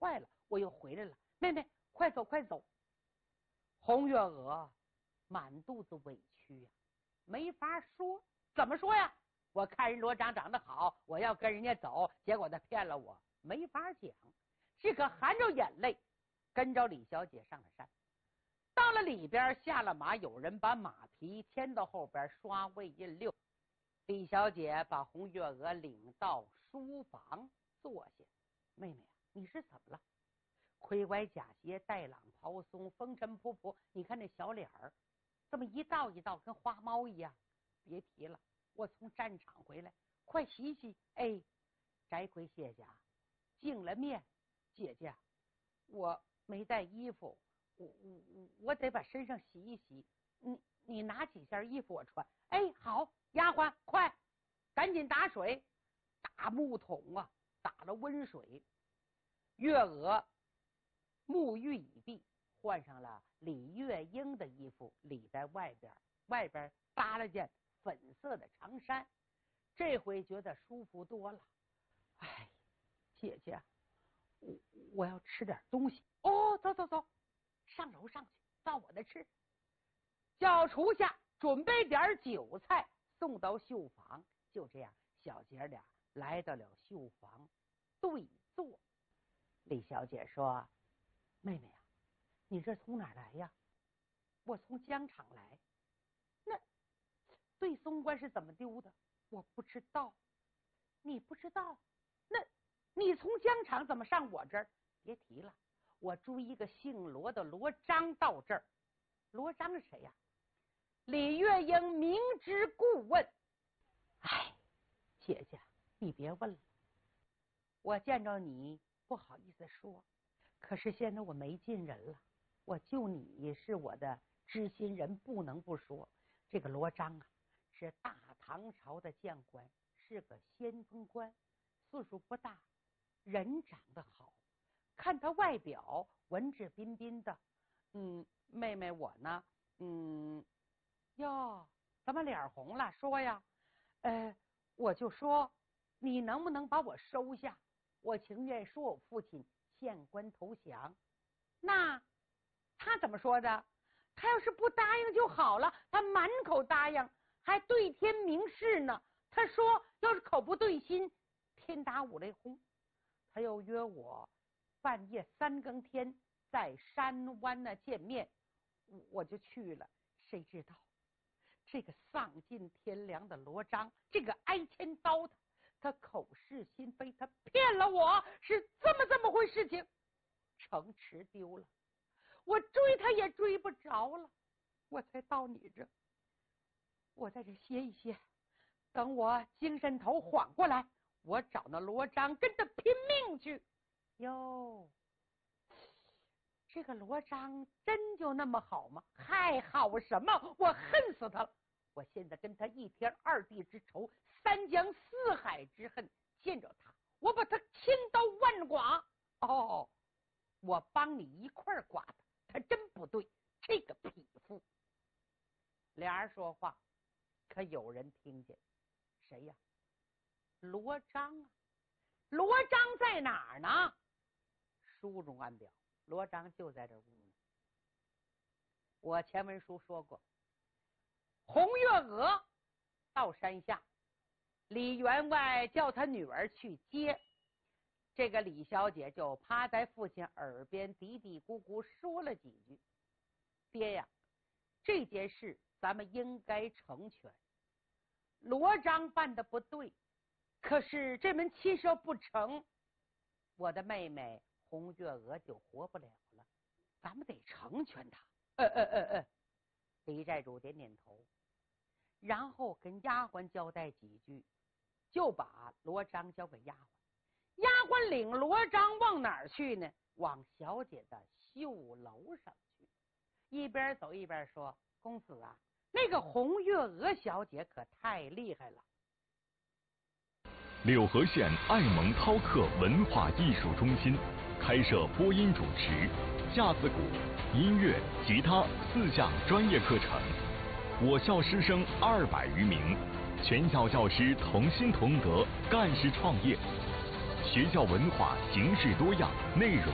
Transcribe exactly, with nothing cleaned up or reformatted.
坏了，我又回来了。妹妹，快走快走！红月娥满肚子委屈呀、啊，没法说，怎么说呀？我看人罗章长得好，我要跟人家走，结果他骗了我，没法讲。只可含着眼泪跟着李小姐上了山。到了里边下了马，有人把马匹牵到后边刷位印六。李小姐把红月娥领到书房坐下。妹妹啊，你是怎么了？盔拐甲斜，带朗袍松，风尘仆仆，你看那小脸儿这么一道一道跟花猫一样。别提了，我从战场回来，快洗洗。哎，翟魁卸甲净了面。姐姐，我没带衣服，我我我得把身上洗一洗，你你拿几件衣服我穿。哎，好，丫鬟快赶紧打水。大木桶啊打了温水。月娥沐浴已毕，换上了李月英的衣服，里边外边外边搭了件粉色的长衫，这回觉得舒服多了。哎，姐姐，我我要吃点东西。哦，走走走，上楼上去，照我的吃。叫厨下准备点酒菜，送到绣房。就这样，小姐俩来到了绣房对坐。李小姐说：“妹妹啊，你这从哪儿来呀？”我从疆场来。那对松关是怎么丢的？我不知道。你不知道？那你从疆场怎么上我这儿？别提了，我追一个姓罗的罗章到这儿。罗章是谁呀？李月英明知故问。哎，姐姐，你别问了，我见着你不好意思说，可是现在我没近人了，我就你是我的知心人，不能不说。这个罗章啊，是大唐朝的将官，是个先锋官，岁数不大，人长得好，看他外表文质彬彬的。嗯，妹妹我呢，嗯，哟，怎么脸红了？说呀，呃，我就说你能不能把我收下？我情愿说我父亲县官投降。那他怎么说的？他要是不答应就好了，他满口答应，还对天明誓呢。他说要是口不对心，天打五雷轰。他又约我半夜三更天在山湾那见面，我就去了。谁知道这个丧尽天良的罗章，这个挨千刀的，他口是心非，他骗了我，是这么这么回事情。城池丢了，我追他也追不着了，我才到你这。我在这歇一歇，等我精神头缓过来，我找那罗章跟他拼命去。哟，这个罗章真就那么好吗？还好什么？我恨死他了！我现在跟他一天二地之仇，三江四海之恨，见着他我把他千刀万剐。哦，我帮你一块剐他，他真不对，这个匹夫。俩人说话，可有人听见。谁呀？罗章啊！罗章在哪儿呢？书中暗表，罗章就在这屋呢。我前文书说过，红月娥到山下，李员外叫他女儿去接。这个李小姐就趴在父亲耳边嘀嘀咕咕说了几句：“爹呀，这件事咱们应该成全。罗章办的不对，可是这门亲事不成，我的妹妹红月娥就活不了了，咱们得成全她。”呃呃呃呃，李寨主点点头，然后跟丫鬟交代几句，就把罗章交给丫鬟。丫鬟领罗章往哪儿去呢？往小姐的绣楼上去。一边走一边说：“公子啊，那个红月娥小姐可太厉害了。” 柳河县爱蒙饕客文化艺术中心开设播音主持、架子鼓、音乐、吉他四项专业课程。我校师生二百余名，全校教师同心同德，干事创业。学校文化形式多样，内容